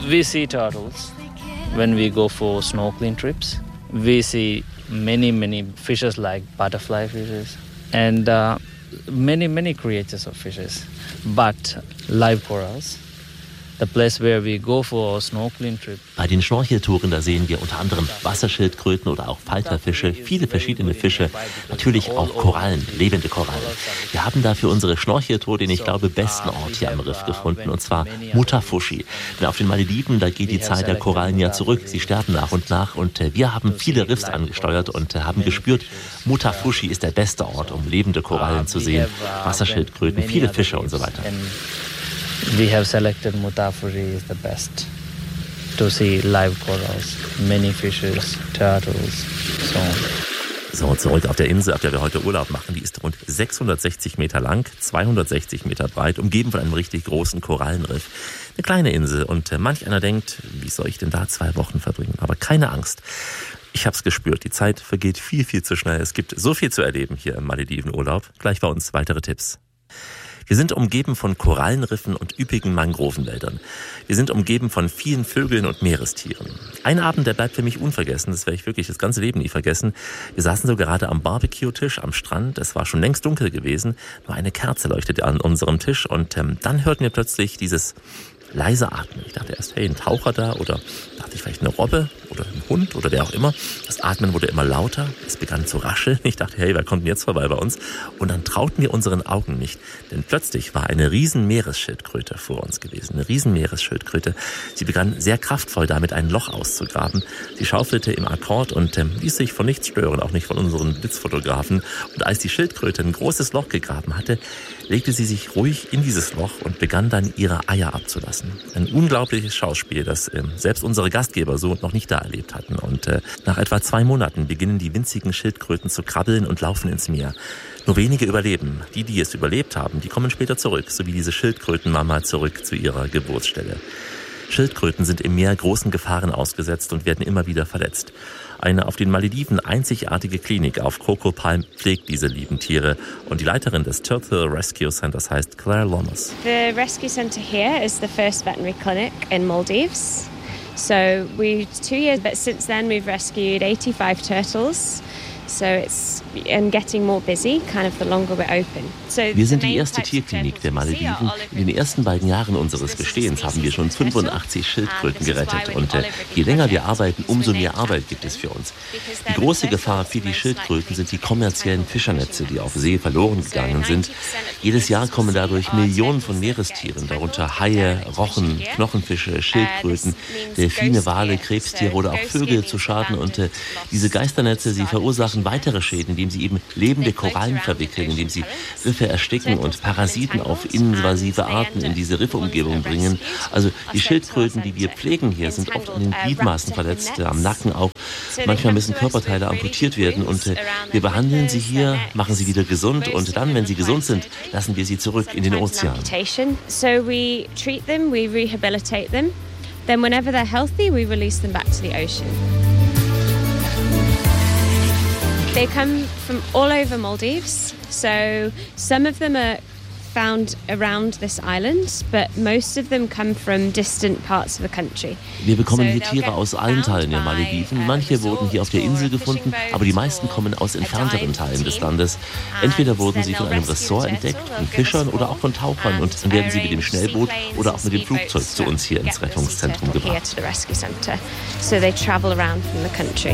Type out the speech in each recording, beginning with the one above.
We see turtles when we go for snorkeling trips. We see many fishes like butterfly fishes and many creatures of fishes. But live corals, the place where we go for snorkeling trip. Bei den Schnorcheltouren, da sehen wir unter anderem Wasserschildkröten oder auch Falterfische, viele verschiedene Fische, natürlich auch Korallen, lebende Korallen. Wir haben da für unsere Schnorcheltour den, ich glaube, besten Ort hier am Riff gefunden, und zwar Muthafushi. Denn auf den Malediven, da geht die Zahl der Korallen ja zurück, sie sterben nach und nach, und wir haben viele Riffs angesteuert und haben gespürt, Muthafushi ist der beste Ort, um lebende Korallen zu sehen, Wasserschildkröten, viele Fische und so weiter. We have selected Muthafushi is the best to see live corals, many fishes, turtles, so on. So, zurück auf der Insel, auf der wir heute Urlaub machen. Die ist rund 660 Meter lang, 260 Meter breit, umgeben von einem richtig großen Korallenriff. Eine kleine Insel, und manch einer denkt, wie soll ich denn da 2 Wochen verbringen? Aber keine Angst. Ich hab's gespürt, die Zeit vergeht viel zu schnell. Es gibt so viel zu erleben hier im Maledivenurlaub. Gleich bei uns weitere Tipps. Wir sind umgeben von Korallenriffen und üppigen Mangrovenwäldern. Wir sind umgeben von vielen Vögeln und Meerestieren. Ein Abend, der bleibt für mich unvergessen, das werde ich wirklich das ganze Leben nie vergessen. Wir saßen so gerade am Barbecue-Tisch am Strand, es war schon längst dunkel gewesen, nur eine Kerze leuchtete an unserem Tisch, und dann hörten wir plötzlich dieses leise Atmen. Ich dachte erst, hey, ein Taucher da, oder dachte ich vielleicht eine Robbe oder ein Hund oder wer auch immer. Das Atmen wurde immer lauter, es begann zu rascheln. Ich dachte, hey, wer kommt denn jetzt vorbei bei uns? Und dann trauten wir unseren Augen nicht, denn plötzlich war eine riesen Meeresschildkröte vor uns gewesen. Eine riesen Meeresschildkröte. Sie begann sehr kraftvoll damit ein Loch auszugraben. Sie schaufelte im Akkord und ließ sich von nichts stören, auch nicht von unseren Blitzfotografen. Und als die Schildkröte ein großes Loch gegraben hatte, legte sie sich ruhig in dieses Loch und begann dann ihre Eier abzulassen. Ein unglaubliches Schauspiel, das selbst unsere Gastgeber so noch nicht da erlebt hatten. Und nach etwa 2 Monaten beginnen die winzigen Schildkröten zu krabbeln und laufen ins Meer. Nur wenige überleben. Die es überlebt haben, die kommen später zurück, so wie diese Schildkrötenmama zurück zu ihrer Geburtsstelle. Schildkröten sind im Meer großen Gefahren ausgesetzt und werden immer wieder verletzt. Eine auf den Malediven einzigartige Klinik auf Coco Palm pflegt diese lieben Tiere. Und die Leiterin des Turtle Rescue Centers heißt Claire Lomas. The rescue center here is the first veterinary clinic in Maldives. So we 2 years, but since then we've rescued 85 turtles. So it's and getting more busy, kind of the longer we're open. So wir sind die erste Tierklinik der Malediven. In den ersten beiden Jahren unseres Bestehens haben wir schon 85 Schildkröten gerettet. Und je länger wir arbeiten, umso mehr Arbeit gibt es für uns. Die große Gefahr für die Schildkröten sind die kommerziellen Fischernetze, die auf See verloren gegangen sind. Jedes Jahr kommen dadurch Millionen von Meerestieren, darunter Haie, Rochen, Knochenfische, Schildkröten, Delfine, Wale, Krebstiere oder auch Vögel zu Schaden. Und diese Geisternetze, sie verursachen weitere Schäden, indem sie eben lebende Korallen verwickeln, indem sie Riffe ersticken und Parasiten auf invasive Arten in diese Riffumgebung bringen. Also die Schildkröten, die wir pflegen hier, sind oft an den Gliedmaßen verletzt, am Nacken auch. Manchmal müssen Körperteile amputiert werden, und wir behandeln sie hier, machen sie wieder gesund, und dann, wenn sie gesund sind, lassen wir sie zurück in den Ozean. So we treat them, we rehabilitate them. Then whenever they're healthy, we release them back to the ocean. They come from all over Maldives, so some of them are found around this island, but most of them come from distant parts of the country. Wir bekommen die Tiere aus allen Teilen der Malediven. Manche wurden hier auf der Insel gefunden, aber die meisten kommen aus entfernteren Teilen des Landes. Entweder wurden sie von einem Ressort entdeckt, von Fischern oder auch von Tauchern, und dann werden sie mit dem Schnellboot oder auch mit dem Flugzeug zu uns hier ins Rettungszentrum gebracht. So they travel around from the country.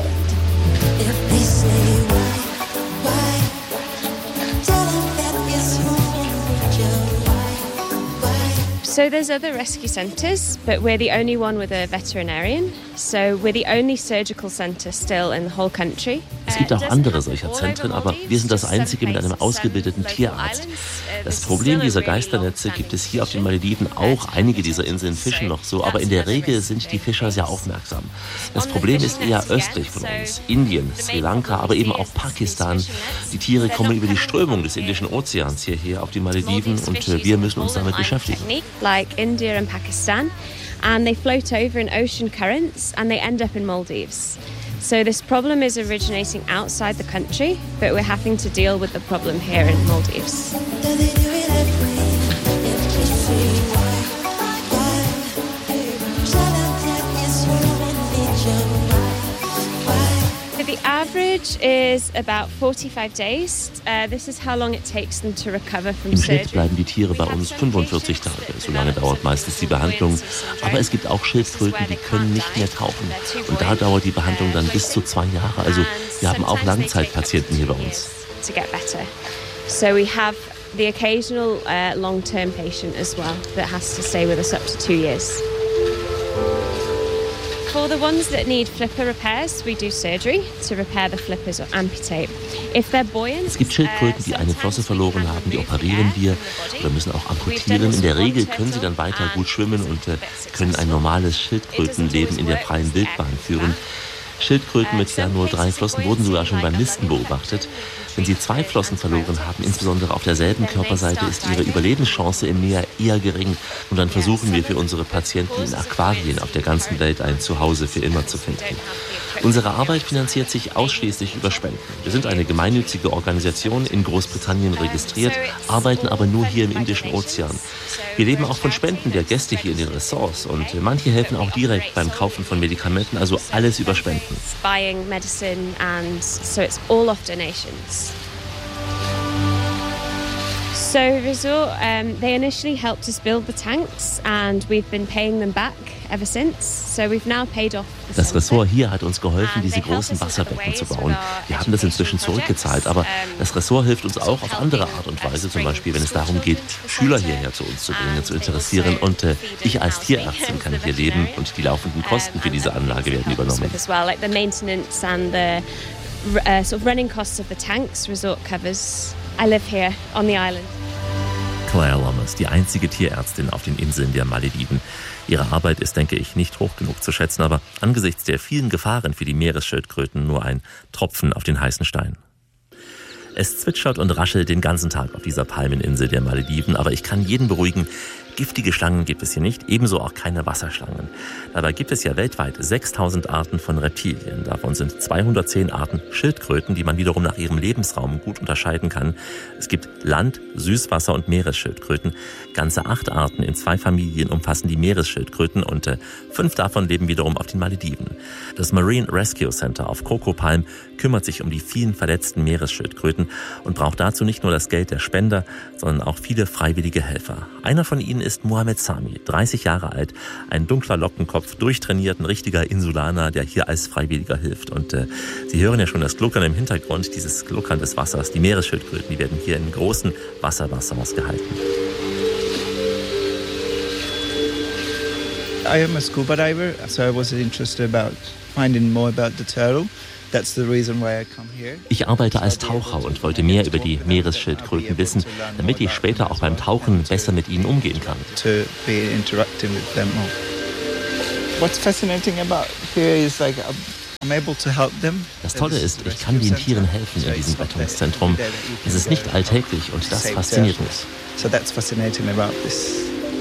So there's other rescue centres, but we're the only one with a veterinarian. So we're the only surgical centre still in the whole country. Es gibt auch andere solcher Zentren, aber wir sind das einzige mit einem ausgebildeten Tierarzt. Das Problem dieser Geisternetze gibt es hier auf den Malediven auch. Einige dieser Inseln fischen noch so, aber in der Regel sind die Fischer sehr aufmerksam. Das Problem ist eher östlich von uns, Indien, Sri Lanka, aber eben auch Pakistan. Die Tiere kommen über die Strömung des Indischen Ozeans hierher auf die Malediven, und wir müssen uns damit beschäftigen. Like India and Pakistan, and they float over in ocean currents and they end up in Maldives. So this problem is originating outside the country, but we're having to deal with the problem here in Maldives. average is about 45 days. This is how long it takes them to recover from Im surgery. Schnitt bleiben die Tiere bei uns 45 Tage. So lange dauert meistens die Behandlung. Aber es gibt auch Schildkröten, die können nicht mehr tauchen. Und da dauert die Behandlung dann bis zu 2 Jahre. Also wir haben auch Langzeitpatienten hier bei uns. To get better. So we have the occasional long-term patient as well that has to stay with us up to 2 years. For the ones that need flipper repairs, we do surgery to repair the flippers or amputate. If they're buoyant, Es gibt Schildkröten, die eine Flosse verloren haben, die operieren wir oder müssen auch amputieren. In der Regel können sie dann weiter gut schwimmen und können ein normales Schildkrötenleben in der freien Wildbahn führen. Schildkröten mit ja nur 3 Flossen wurden sogar schon beim Nisten beobachtet. Wenn sie 2 Flossen verloren haben, insbesondere auf derselben Körperseite, ist ihre Überlebenschance im Meer eher gering. Und dann versuchen wir für unsere Patienten in Aquarien auf der ganzen Welt ein Zuhause für immer zu finden. Unsere Arbeit finanziert sich ausschließlich über Spenden. Wir sind eine gemeinnützige Organisation in Großbritannien registriert, arbeiten aber nur hier im Indischen Ozean. Wir leben auch von Spenden der Gäste hier in den Ressorts und manche helfen auch direkt beim Kaufen von Medikamenten, also alles über Spenden. buying medicine, and so it's all off donations. So Resort, they initially helped us build the tanks and we've been paying them back ever since. So we've now paid off the Das center. Ressort hier hat uns geholfen, diese großen Wasserbecken zu bauen. Wir haben das inzwischen zurückgezahlt, aber das Ressort hilft uns auch auf andere Art und Weise, zum Beispiel wenn es darum geht, Schüler hierher zu uns zu bringen, zu interessieren. Und ich als Tierärztin kann hier leben und die laufenden Kosten für diese Anlage werden übernommen. As well, like the maintenance and the sort of running costs of the tanks Resort covers. I live here on the island. Claire Lomas, die einzige Tierärztin auf den Inseln der Malediven. Ihre Arbeit ist, denke ich, nicht hoch genug zu schätzen, aber angesichts der vielen Gefahren für die Meeresschildkröten nur ein Tropfen auf den heißen Stein. Es zwitschert und raschelt den ganzen Tag auf dieser Palmeninsel der Malediven, aber ich kann jeden beruhigen, giftige Schlangen gibt es hier nicht, ebenso auch keine Wasserschlangen. Dabei gibt es ja weltweit 6000 Arten von Reptilien. Davon sind 210 Arten Schildkröten, die man wiederum nach ihrem Lebensraum gut unterscheiden kann. Es gibt Land-, Süßwasser- und Meeresschildkröten. Ganze 8 Arten in 2 Familien umfassen die Meeresschildkröten und 5 davon leben wiederum auf den Malediven. Das Marine Rescue Center auf Coco Palm kümmert sich um die vielen verletzten Meeresschildkröten und braucht dazu nicht nur das Geld der Spender, sondern auch viele freiwillige Helfer. Einer von ihnen ist Mohamed Sami, 30 Jahre alt, ein dunkler Lockenkopf, durchtrainiert, ein richtiger Insulaner, der hier als Freiwilliger hilft. Und Sie hören ja schon das Gluckern im Hintergrund, dieses Gluckern des Wassers. Die Meeresschildkröten, die werden hier in großen Wasserbassins gehalten. I am a scuba diver, so I was interested about finding more about the turtle. That's the reason why I come here. Ich arbeite als Taucher und wollte mehr über die Meeresschildkröten wissen, damit ich später auch beim Tauchen besser mit ihnen umgehen kann. To be interacting with them more. What's fascinating about here is like I'm able to help them. Das Tolle ist, ich kann den Tieren helfen in diesem Rettungszentrum. Es ist nicht alltäglich und das fasziniert mich. So that's fascinating about this.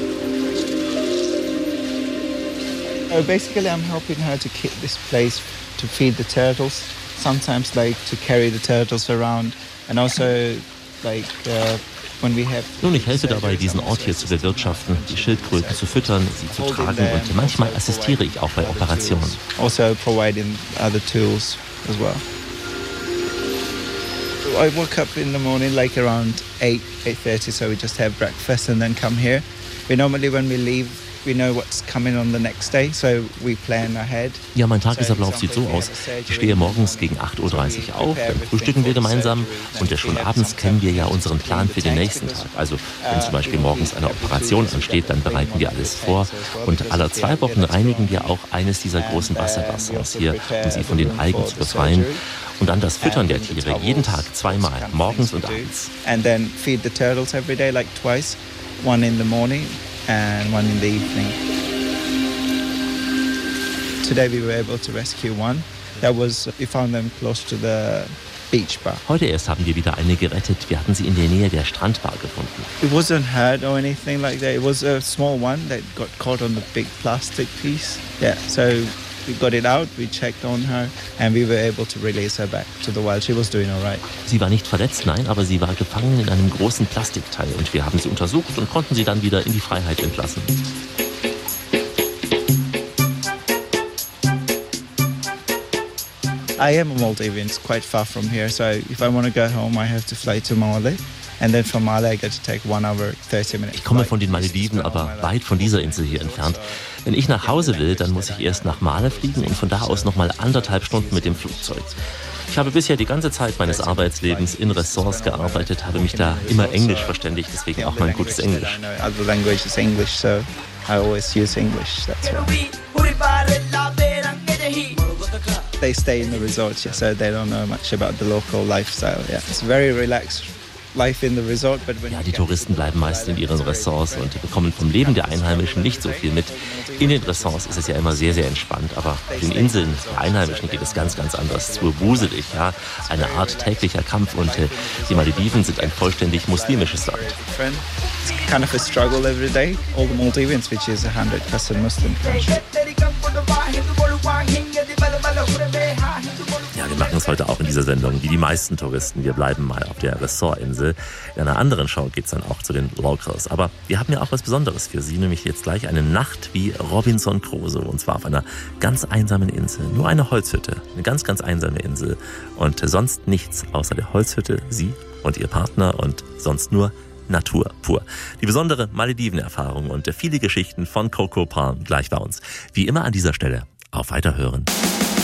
Basically, I'm helping her to keep this place to feed the turtles. Sometimes, like to carry the turtles around, and also, like when we have. Nun, ich helfe dabei, diesen Ort hier zu bewirtschaften, die Schildkröten zu füttern, sie zu tragen und manchmal assistiere ich auch bei Operationen. Also providing other tools as well. I woke up in the morning like around 8:30, so we just have breakfast and then come here. We normally, when we leave, we know what's coming on the next day, so we plan ahead. Ja, mein Tagesablauf sieht so aus. Ich stehe morgens gegen 8:30 Uhr auf, dann frühstücken wir gemeinsam und schon abends kennen wir ja unseren Plan für den nächsten Tag. Also wenn zum Beispiel morgens eine Operation ansteht, dann bereiten wir alles vor und alle 2 Wochen reinigen wir auch eines dieser großen Wasserbassins hier, um sie von den Algen zu befreien. Und dann das Füttern der Tiere, jeden Tag 2-mal, morgens und abends. And then feed the turtles every day, like twice, one in the morning and one in the evening. Today we were able to rescue one. We found them close to the beach bar. Heute erst haben wir wieder eine gerettet. Wir hatten sie in der Nähe der Strandbar gefunden. It wasn't hurt or anything like that. It was a small one that got caught on the big plastic piece. Yeah, so we got it out, we checked on her and we were able to release her back to the wild. She was doing all right. Sie war nicht verletzt, nein, aber sie war gefangen in einem großen Plastikteil und wir haben sie untersucht und konnten sie dann wieder in die Freiheit entlassen. I am a Maldivian. It's quite far from here. So if I want to go home, I have to fly to Male. And then from Male I get to take 1 hour, 30 minutes. Ich komme von den Malediven, aber weit von dieser Insel hier entfernt. Wenn ich nach Hause will, dann muss ich erst nach Male fliegen und von da aus nochmal 1,5 Stunden mit dem Flugzeug. Ich habe bisher die ganze Zeit meines Arbeitslebens in Ressorts gearbeitet, habe mich da immer Englisch verständigt, deswegen auch mein gutes Englisch. Other language is English, so I always use English. That's why. They stay in the resort, so they don't know much about the local lifestyle. Yeah, it's very relaxed. Life in the resort, but when die Touristen bleiben meist in ihren Ressorts und bekommen vom Leben der Einheimischen nicht so viel mit. In den Ressorts ist es ja immer sehr, sehr entspannt, aber auf den Inseln der Einheimischen geht es ganz, ganz anders zu. Wuselig, ja, eine Art täglicher Kampf und die Malediven sind ein vollständig muslimisches Land. It's kind of a struggle every day. All the Maldivians, which is 100% Muslim country. Ja, wir machen es heute auch in dieser Sendung, wie die meisten Touristen. Wir bleiben mal auf der Ressortinsel. In einer anderen Show geht es dann auch zu den Locals. Aber wir haben ja auch was Besonderes für Sie, nämlich jetzt gleich eine Nacht wie Robinson Crusoe. Und zwar auf einer ganz einsamen Insel. Nur eine Holzhütte, eine ganz, ganz einsame Insel. Und sonst nichts außer der Holzhütte, Sie und Ihr Partner und sonst nur Natur pur. Die besondere Malediven-Erfahrung und viele Geschichten von Coco Palm gleich bei uns. Wie immer an dieser Stelle auf Weiterhören.